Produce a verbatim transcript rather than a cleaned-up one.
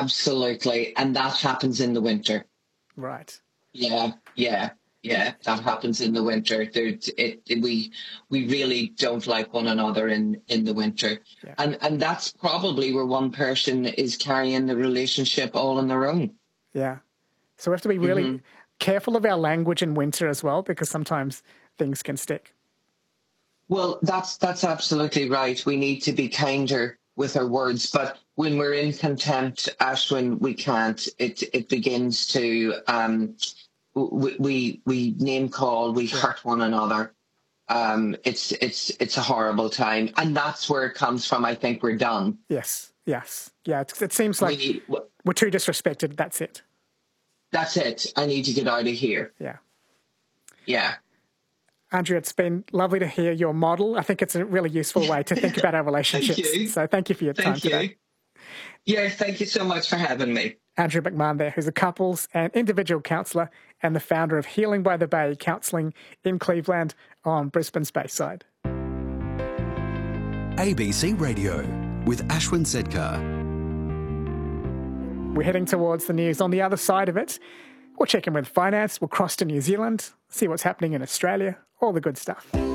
Absolutely. And that happens in the winter. Right. Yeah, yeah, yeah. That happens in the winter. There, it, it, we we really don't like one another in, in the winter. Yeah. And and that's probably where one person is carrying the relationship all on their own. Yeah. So we have to be really mm-hmm. careful of our language in winter as well, because sometimes things can stick. Well, that's that's absolutely right. We need to be kinder with our words, but when we're in contempt, Ashwin, we can't. It it begins to um, we we, we name call, we sure. hurt one another. Um, it's it's it's a horrible time, and that's where it comes from. I think we're done. Yes, yes, yeah. It, it seems like we, we're too disrespected. That's it. That's it. I need to get out of here. Yeah, yeah. Andrea, it's been lovely to hear your model. I think it's a really useful way to think about our relationships. Thank you. So thank you for your time thank you. today. Yeah, thank you so much for having me. Andrea McMahon there, who's a couples and individual counsellor and the founder of Healing by the Bay Counselling in Cleveland on Brisbane's Bayside. A B C Radio with Ashwin Sedkar. We're heading towards the news on the other side of it. We'll check in with finance, we'll cross to New Zealand, see what's happening in Australia, all the good stuff.